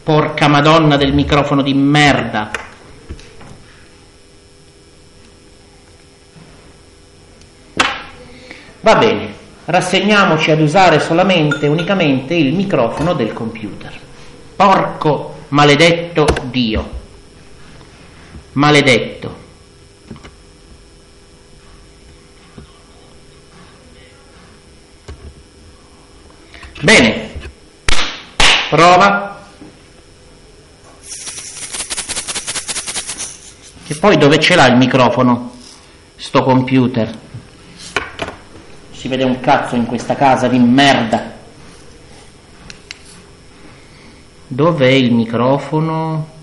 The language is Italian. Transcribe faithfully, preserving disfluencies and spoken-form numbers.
Porca madonna del microfono di merda. Va bene, rassegniamoci ad usare solamente, unicamente il microfono del computer. Porco maledetto Dio. Maledetto. Bene. Prova. E poi dove ce l'ha il microfono? Sto computer. Si vede un cazzo in questa casa di merda. Dov'è il microfono?